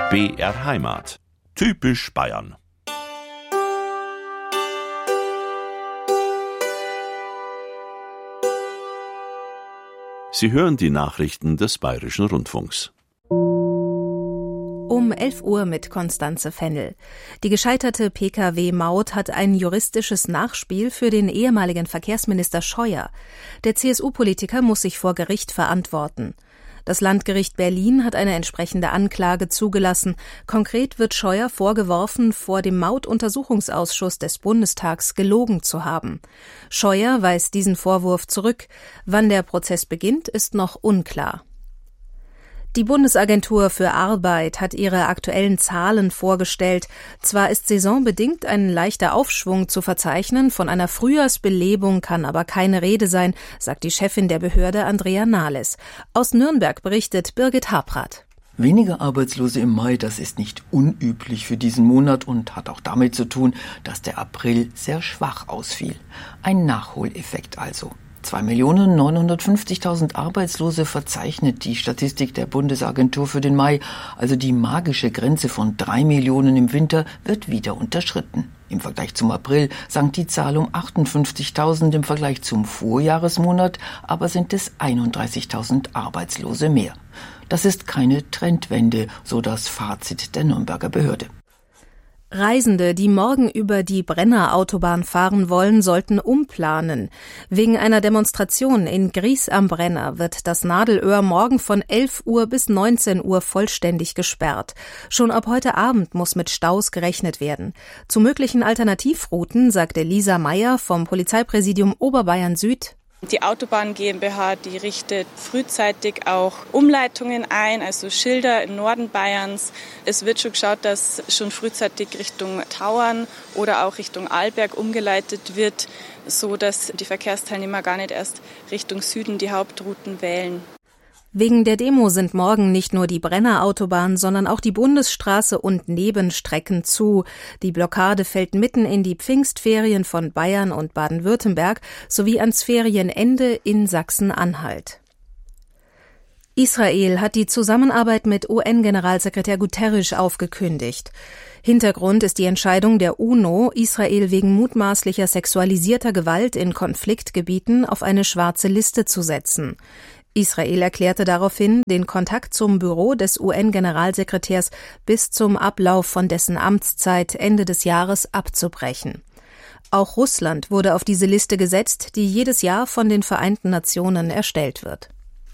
BR Heimat. Typisch Bayern. Sie hören die Nachrichten des Bayerischen Rundfunks. Um 11 Uhr mit Constanze Fennel. Die gescheiterte Pkw-Maut hat ein juristisches Nachspiel für den ehemaligen Verkehrsminister Scheuer. Der CSU-Politiker muss sich vor Gericht verantworten. Das Landgericht Berlin hat eine entsprechende Anklage zugelassen. Konkret wird Scheuer vorgeworfen, vor dem Mautuntersuchungsausschuss des Bundestags gelogen zu haben. Scheuer weist diesen Vorwurf zurück. Wann der Prozess beginnt, ist noch unklar. Die Bundesagentur für Arbeit hat ihre aktuellen Zahlen vorgestellt. Zwar ist saisonbedingt ein leichter Aufschwung zu verzeichnen, von einer Frühjahrsbelebung kann aber keine Rede sein, sagt die Chefin der Behörde Andrea Nahles. Aus Nürnberg berichtet Birgit Habrath. Weniger Arbeitslose im Mai, das ist nicht unüblich für diesen Monat und hat auch damit zu tun, dass der April sehr schwach ausfiel. Ein Nachholeffekt also. 2.950.000 Arbeitslose verzeichnet die Statistik der Bundesagentur für den Mai. Also die magische Grenze von 3 Millionen im Winter wird wieder unterschritten. Im Vergleich zum April sank die Zahl um 58.000, im Vergleich zum Vorjahresmonat aber sind es 31.000 Arbeitslose mehr. Das ist keine Trendwende, so das Fazit der Nürnberger Behörde. Reisende, die morgen über die Brenner-Autobahn fahren wollen, sollten umplanen. Wegen einer Demonstration in Gries am Brenner wird das Nadelöhr morgen von 11 Uhr bis 19 Uhr vollständig gesperrt. Schon ab heute Abend muss mit Staus gerechnet werden. Zu möglichen Alternativrouten sagte Lisa Meyer vom Polizeipräsidium Oberbayern Süd: Die Autobahn GmbH, die richtet frühzeitig auch Umleitungen ein, also Schilder im Norden Bayerns. Es wird schon geschaut, dass schon frühzeitig Richtung Tauern oder auch Richtung Arlberg umgeleitet wird, so dass die Verkehrsteilnehmer gar nicht erst Richtung Süden die Hauptrouten wählen. Wegen der Demo sind morgen nicht nur die Brenner-Autobahn, sondern auch die Bundesstraße und Nebenstrecken zu. Die Blockade fällt mitten in die Pfingstferien von Bayern und Baden-Württemberg sowie ans Ferienende in Sachsen-Anhalt. Israel hat die Zusammenarbeit mit UN-Generalsekretär Guterres aufgekündigt. Hintergrund ist die Entscheidung der UNO, Israel wegen mutmaßlicher sexualisierter Gewalt in Konfliktgebieten auf eine schwarze Liste zu setzen. Israel erklärte daraufhin, den Kontakt zum Büro des UN-Generalsekretärs bis zum Ablauf von dessen Amtszeit Ende des Jahres abzubrechen. Auch Russland wurde auf diese Liste gesetzt, die jedes Jahr von den Vereinten Nationen erstellt wird.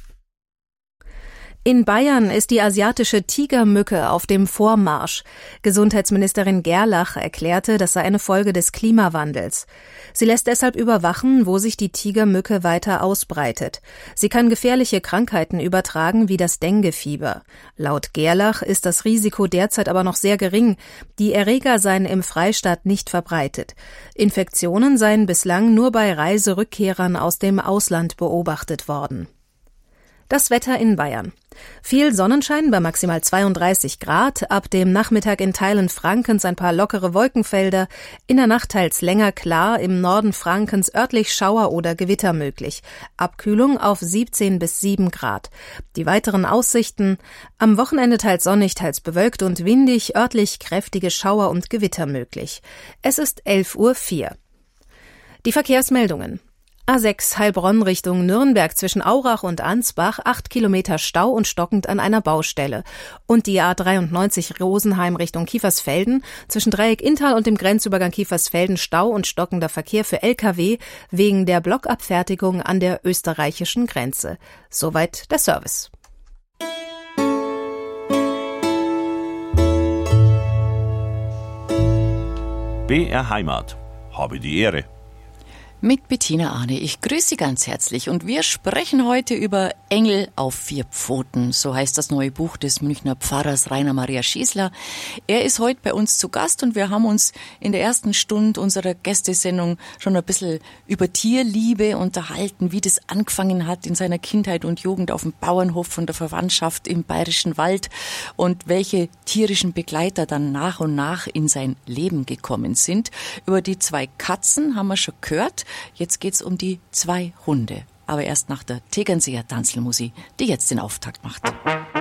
In Bayern ist die asiatische Tigermücke auf dem Vormarsch. Gesundheitsministerin Gerlach erklärte, das sei eine Folge des Klimawandels. Sie lässt deshalb überwachen, wo sich die Tigermücke weiter ausbreitet. Sie kann gefährliche Krankheiten übertragen, wie das Denguefieber. Laut Gerlach ist das Risiko derzeit aber noch sehr gering. Die Erreger seien im Freistaat nicht verbreitet. Infektionen seien bislang nur bei Reiserückkehrern aus dem Ausland beobachtet worden. Das Wetter in Bayern. Viel Sonnenschein bei maximal 32 Grad, ab dem Nachmittag in Teilen Frankens ein paar lockere Wolkenfelder, in der Nacht teils länger klar, im Norden Frankens örtlich Schauer oder Gewitter möglich. Abkühlung auf 17 bis 7 Grad. Die weiteren Aussichten: am Wochenende teils sonnig, teils bewölkt und windig, örtlich kräftige Schauer und Gewitter möglich. Es ist 11:04 Uhr. Die Verkehrsmeldungen. A6 Heilbronn Richtung Nürnberg zwischen Aurach und Ansbach, 8 Kilometer Stau und stockend an einer Baustelle. Und die A93 Rosenheim Richtung Kiefersfelden zwischen Dreieck Inntal und dem Grenzübergang Kiefersfelden Stau und stockender Verkehr für Lkw wegen der Blockabfertigung an der österreichischen Grenze. Soweit der Service. BR Heimat. Habe die Ehre. Mit Bettina Arne. Ich grüße Sie ganz herzlich und wir sprechen heute über Engel auf 4 Pfoten. So heißt das neue Buch des Münchner Pfarrers Rainer Maria Schießler. Er ist heute bei uns zu Gast und wir haben uns in der ersten Stunde unserer Gästesendung schon ein bisschen über Tierliebe unterhalten, wie das angefangen hat in seiner Kindheit und Jugend auf dem Bauernhof von der Verwandtschaft im Bayerischen Wald und welche tierischen Begleiter dann nach und nach in sein Leben gekommen sind. Über die 2 Katzen haben wir schon gehört. Jetzt geht's um die 2 Hunde. Aber erst nach der Tegernseer Tanzelmusik, die jetzt den Auftakt macht.